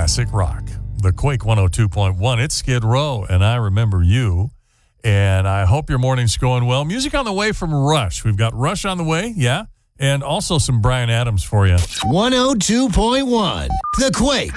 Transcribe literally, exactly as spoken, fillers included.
classic rock. The Quake one oh two point one. It's Skid Row, and I remember you. And I hope your morning's going well. Music on the way from Rush. We've got Rush on the way, yeah, and also some Bryan Adams for you. one oh two point one. The Quake